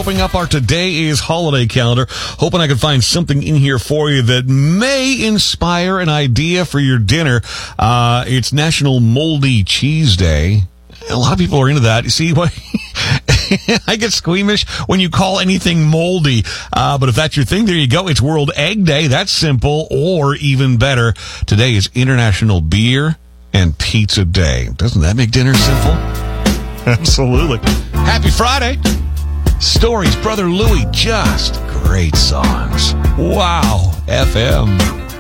opening up our Today is Holiday calendar, hoping I can find something in here for you that may inspire an idea for your dinner. It's National Moldy Cheese Day. A lot of people are into that. You see what? I get squeamish when you call anything moldy. But if that's your thing, there you go. It's World Egg Day. That's simple. Or even better, today is International Beer and Pizza Day. Doesn't that make dinner simple? Absolutely. Happy Friday. Stories, Brother Louie, just great songs. Wow. FM.